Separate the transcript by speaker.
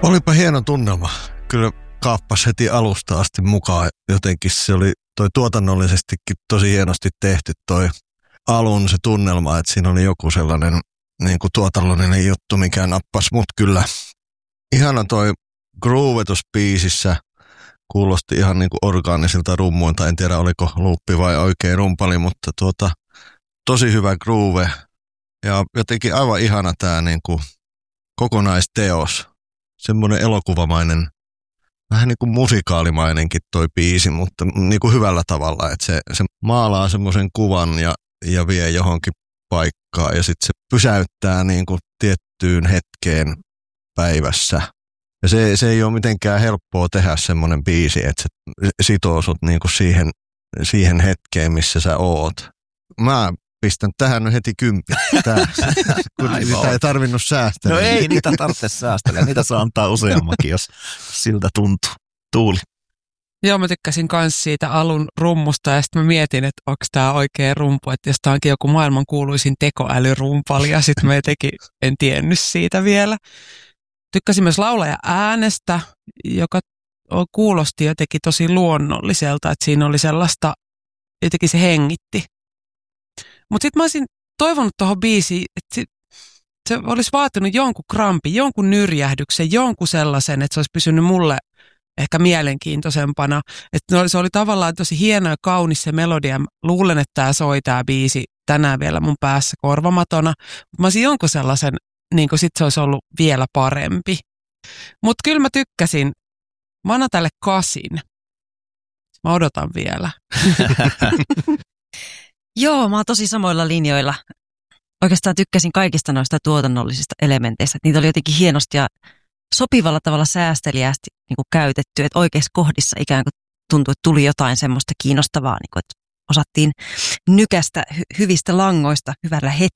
Speaker 1: Olipa hieno tunnelma. Kyllä kaappasi heti alusta asti mukaan. Jotenkin se oli toi tuotannollisestikin tosi hienosti tehty toi alun se tunnelma, että siinä oli joku sellainen niin kuin tuotannollinen juttu, mikä nappasi mut kyllä. Ihana toi groovetus biisissä. Kuulosti ihan niin kuin orgaanisilta rummuilta. En tiedä, oliko luuppi vai oikein rumpali, mutta tosi hyvä groove. Ja jotenkin aivan ihana tää niin kuin kokonaisteos. Semmoinen elokuvamainen, vähän niin kuin musikaalimainenkin toi biisi, mutta niin kuin hyvällä tavalla. Että se maalaa semmoisen kuvan ja vie johonkin paikkaan ja sitten se pysäyttää niin kuin tiettyyn hetkeen päivässä. Ja se ei ole mitenkään helppoa tehdä semmoinen biisi, että se sitoo sut niinku siihen hetkeen, missä sä oot. Mä pistän tähän nyt heti 10, kun niitä ei tarvinnut säästellä.
Speaker 2: No ei niitä tarvitse säästellä, niitä saa antaa useammakin, jos siltä tuntuu. Tuuli.
Speaker 3: Joo, mä tykkäsin myös siitä alun rummusta ja sitten mä mietin, että onko tämä oikea rumpu, että jos tämä onkin joku maailman kuuluisin tekoälyrumpali ja sitten mä jotenkin en tiennyt siitä vielä. Tykkäsin myös laulaja äänestä, joka kuulosti jotenkin tosi luonnolliselta, että siinä oli sellaista, jotenkin se hengitti. Mutta sitten mä olisin toivonut tuohon biisiin, että se olisi vaatinut jonkun krampin, jonkun nyrjähdyksen, jonkun sellaisen, että se olisi pysynyt mulle ehkä mielenkiintoisempana. Että se oli tavallaan tosi hieno ja kaunis se melodia. Luulen, että tämä soi tämä biisi tänään vielä mun päässä korvamatona. Mä olisin jonkun sellaisen, niin kuin sit se olisi ollut vielä parempi. Mutta kyllä mä tykkäsin. Mä annan tälle 8. Mä odotan vielä.
Speaker 4: Joo, mä oon tosi samoilla linjoilla. Oikeastaan tykkäsin kaikista noista tuotannollisista elementeistä. Niitä oli jotenkin hienosti ja sopivalla tavalla säästeliäästi niin kuin käytetty. Että oikeissa kohdissa ikään kuin tuntui, että tuli jotain semmoista kiinnostavaa, niin kuin, että osattiin nykästä hyvistä langoista hyvällä hetkellä.